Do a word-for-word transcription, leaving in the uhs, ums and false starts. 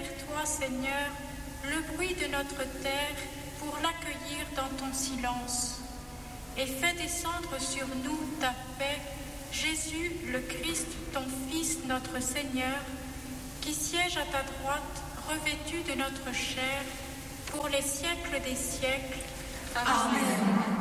vers toi, Seigneur, le bruit de notre terre pour l'accueillir dans ton silence. Et fais descendre sur nous ta paix, Jésus, le Christ, ton Fils, notre Seigneur, qui siège à ta droite, revêtu de notre chair, pour les siècles des siècles. Amen.